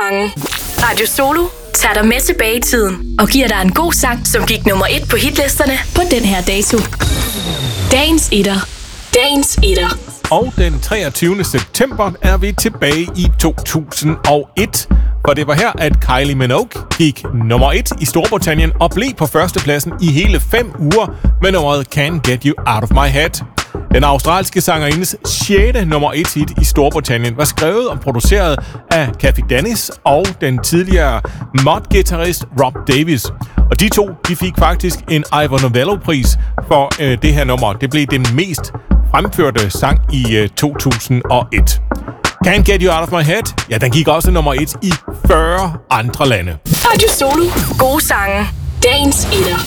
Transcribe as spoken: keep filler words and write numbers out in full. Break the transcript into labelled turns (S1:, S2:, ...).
S1: sange. Radio Solo tager dig med tilbage i tiden og giver dig en god sang, som gik nummer et på hitlisterne på den her dato. Dagens etter. Dagens etter.
S2: Og den treogtyvende september er vi tilbage i to tusind og et. For det var her, at Kylie Minogue gik nummer et i Storbritannien og blev på førstepladsen i hele fem uger med nummeret Can't Get You Out of My Head. Den australske sangerindes sjette nummer et hit i Storbritannien var skrevet og produceret af Cathy Dennis og den tidligere mod-guitarist Rob Davis. Og de to de fik faktisk en Ivor Novello-pris for øh, det her nummer. Det blev den mest fremførte sang i øh, to tusind og et. Can't Get You Out of My Head, ja, den gik også nummer et i fyrre andre lande.
S1: Radio Solo. Gode sange. Dagens etter.